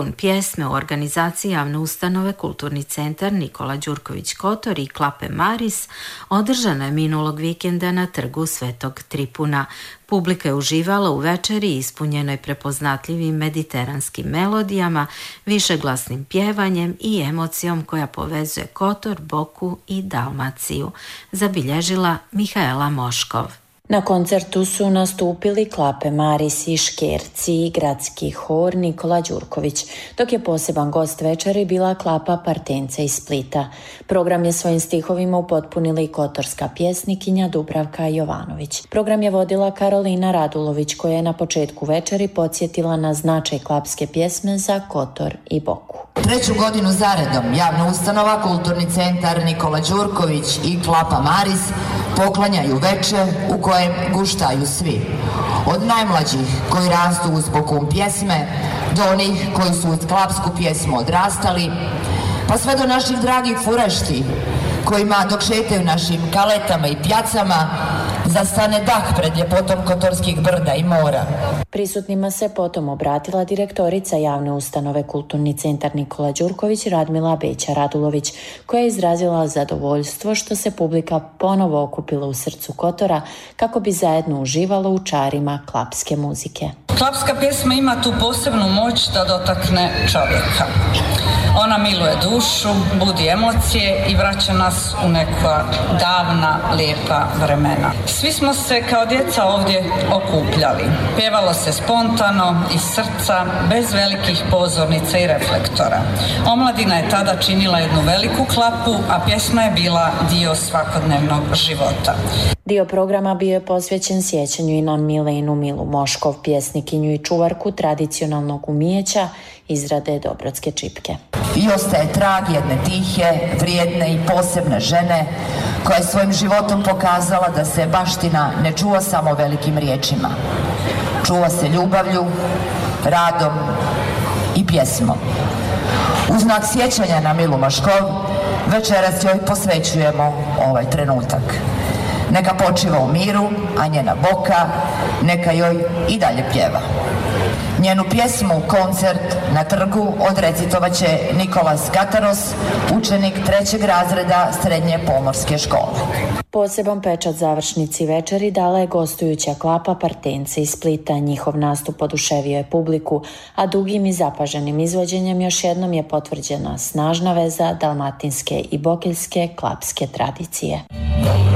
Pokun pjesme u organizaciji javne ustanove Kulturni centar Nikola Đurković Kotor i Klape Maris održana je minulog vikenda na trgu Svetog Tripuna. Publika je uživala u večeri ispunjenoj prepoznatljivim mediteranskim melodijama, višeglasnim pjevanjem i emocijom koja povezuje Kotor, Boku i Dalmaciju, zabilježila Mihaela Moškov. Na koncertu su nastupili Klape Maris i Škerci i gradski hor Nikola Đurković, dok je poseban gost večeri bila Klapa Partence iz Splita. Program je svojim stihovima upotpunila i kotorska pjesnikinja Dubravka Jovanović. Program je vodila Karolina Radulović, koja je na početku večeri podsjetila na značaj klapske pjesme za Kotor i Boku. Treću godinu zaredom javna ustanova Kulturni centar Nikola Đurković i Klapa Maris poklanjaju večer u kojem guštaju svi. Od najmlađih koji rastu uz Bokun pjesme, do onih koji su uz klapsku pjesmu odrastali, pa sve do naših dragih furašti, kojima dok šetaju našim kaletama i pjacama, zastane dah pred ljepotom kotorskih brda i mora. Prisutnima se potom obratila direktorica javne ustanove Kulturni centar Nikola Đurković Radmila Beća Radulović, koja je izrazila zadovoljstvo što se publika ponovo okupila u srcu Kotora kako bi zajedno uživala u čarima klapske muzike. Klapska pjesma ima tu posebnu moć da dotakne čovjeka. Ona miluje dušu, budi emocije i vraća nas u neka davna, lijepa vremena. Svi smo se kao djeca ovdje okupljali. Pjevalo se spontano, iz srca, bez velikih pozornica i reflektora. Omladina je tada činila jednu veliku klapu, a pjesma je bila dio svakodnevnog života. Dio programa bio je posvećen sjećanju i na Milenu Milu Moškov, pjesnikinju i čuvarku tradicionalnog umijeća izrade Dobrotske čipke. I ostaje trag jedne tihe, vrijedne i posebne žene koja je svojim životom pokazala da se baština ne čuva samo velikim riječima. Čuva se ljubavlju, radom i pjesmom. U znak sjećanja na Milu Moškov večeras joj posvećujemo ovaj trenutak. Neka počiva u miru, a njena Boka neka joj i dalje pjeva. Njenu pjesmu koncert na trgu odrecitovat će Nikolas Kataros, učenik 3. razreda Srednje pomorske škole. Poseban pečat završnici večeri dala je gostujuća Klapa Partence iz Splita. Njihov nastup oduševio je publiku, a dugim i zapaženim izvođenjem još jednom je potvrđena snažna veza dalmatinske i bokeljske klapske tradicije.